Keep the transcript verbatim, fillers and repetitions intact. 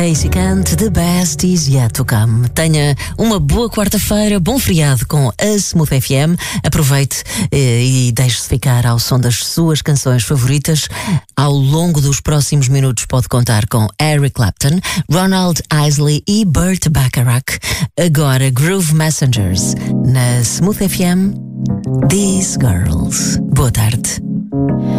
Casey Kant, The Best Is Yet To Come. Tenha uma boa quarta-feira, bom feriado com a Smooth F M. Aproveite eh, e deixe-se ficar ao som das suas canções favoritas. Ao longo dos próximos minutos pode contar com Eric Clapton, Ronald Isley e Burt Bacharach. Agora Groove Messengers na Smooth F M. These Girls. Boa tarde.